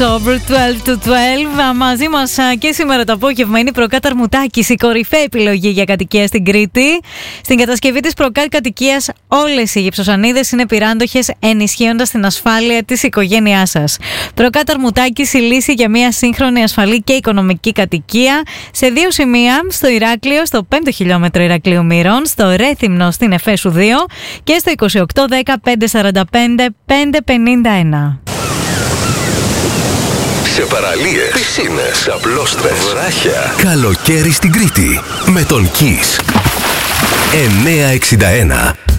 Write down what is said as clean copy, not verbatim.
October 12 to 12. Μαζί μας και σήμερα το απόγευμα είναι η Προκάτ Αρμουτάκης, η κορυφαία επιλογή για κατοικία στην Κρήτη. Στην κατασκευή της Προκάτ κατοικίας όλες οι γυψοσανίδες είναι πυράντοχες, ενισχύοντας την ασφάλεια της οικογένειάς σας. Προκάτ Αρμουτάκης, η λύση για μια σύγχρονη, ασφαλή και οικονομική κατοικία σε δύο σημεία: στο Ηράκλειο, στο 5ο χιλιόμετρο Ηρακλείου Μύρων, στο Ρέθυμνο στην Εφέσου 2 και στο 2810 545 551. Σε παραλίες, πισίνες, απλόστρες, βράχια. Καλοκαίρι στην Κρήτη με τον Kiss 961.